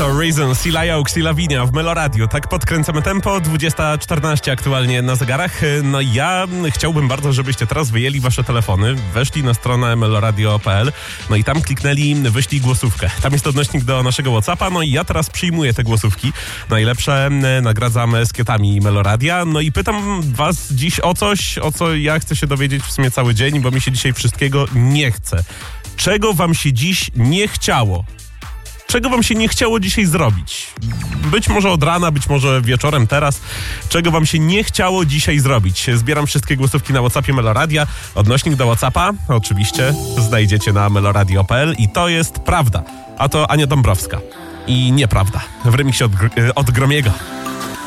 to Reason, Sila Yoke, Sila Winia w Meloradiu. Tak podkręcamy tempo, 20:14 aktualnie na zegarach. No ja chciałbym bardzo, żebyście teraz wyjęli wasze telefony, weszli na stronę meloradio.pl, no i tam kliknęli wyślij głosówkę. Tam jest odnośnik do naszego WhatsAppa, no i ja teraz przyjmuję te głosówki. Najlepsze nagradzam eskietami Meloradia. No i pytam was dziś o coś, o co ja chcę się dowiedzieć w sumie cały dzień, bo mi się dzisiaj wszystkiego nie chce. Czego wam się dziś nie chciało? Czego wam się nie chciało dzisiaj zrobić? Być może od rana, być może wieczorem teraz. Czego wam się nie chciało dzisiaj zrobić? Zbieram wszystkie głosówki na WhatsAppie Meloradia. Odnośnik do WhatsAppa oczywiście znajdziecie na meloradio.pl i to jest prawda. A to Ania Dąbrowska. I nieprawda. W remiksie od Gromiego.